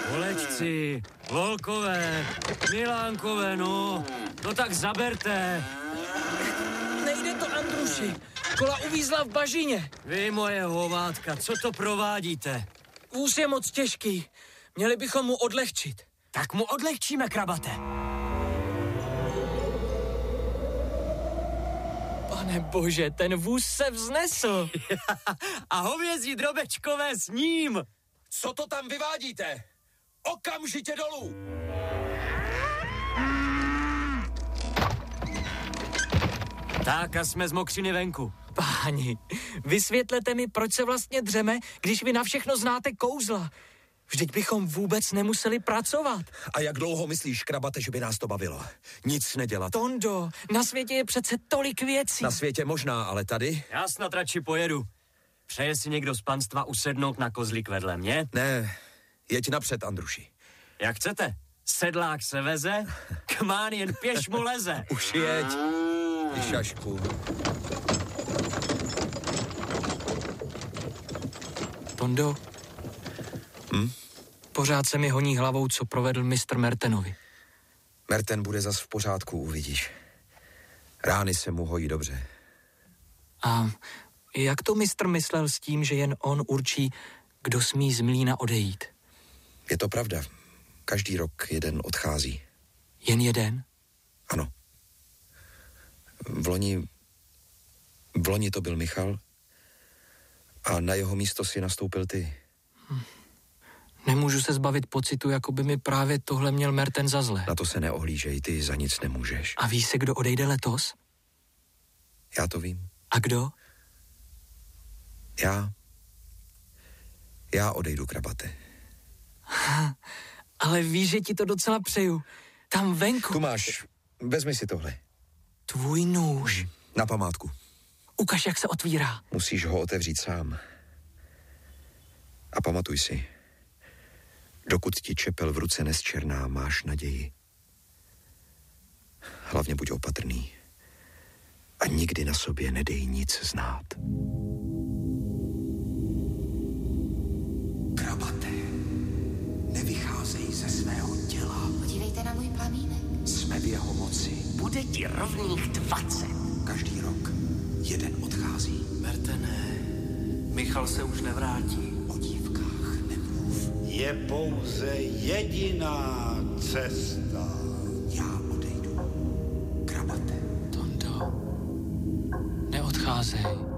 Holečci, volkové, milánkové, no tak zaberte. Nejde to, Andruši. Kola uvízla v bažině. Vy moje hovátka, co to provádíte? Vůz je moc těžký. Měli bychom mu odlehčit. Tak mu odlehčíme, Krabate. Pane bože, ten vůz se vznesl. A hovězí drobečkové s ním. Co to tam vyvádíte? Okamžitě dolů! Tak a jsme z mokřiny venku. Páni, vysvětlete mi, proč se vlastně dřeme, když vy na všechno znáte kouzla. Vždyť bychom vůbec nemuseli pracovat. A jak dlouho myslíš, Krabate, že by nás to bavilo? Nic nedělat. Tondo, na světě je přece tolik věcí. Na světě možná, ale tady? Já snad radši pojedu. Přeje si někdo z panstva usednout na kozlík vedle mě? Ne, jeď napřed, Andruši. Jak chcete. Sedlák se veze, kmán jen pěš mu leze. Už jeď, ty šašku. Tondo, pořád se mi honí hlavou, co provedl mistr Mertenovi. Merten bude zas v pořádku, uvidíš. Rány se mu hojí dobře. A jak to mistr myslel s tím, že jen on určí, kdo smí z mlýna odejít? Je to pravda. Každý rok jeden odchází. Jen jeden? Ano. V loni to byl Michal a na jeho místo si nastoupil ty. Nemůžu se zbavit pocitu, jako by mi právě tohle měl Merten za zlé. Na to se neohlížej, ty za nic nemůžeš. A ví se, kdo odejde letos? Já to vím. A kdo? Já odejdu, Krabate. Ale víš, že ti to docela přeju. Tam venku. Tu máš, vezmi si tohle. Tvůj nůž. Na památku. Ukaž, jak se otvírá. Musíš ho otevřít sám. A pamatuj si, dokud ti čepel v ruce nezčerná, máš naději. Hlavně buď opatrný. A nikdy na sobě nedej nic znát. Krabate, nevycházej ze svého těla. Podívejte na můj plamínek. Jsme v jeho moci. Bude ti rovných 20. Každý rok jeden odchází. Mertene, Michal se už nevrátí. O dívkách nemluv. Je pouze jediná cesta. Já odejdu. Krabate. Tondo, neodcházej.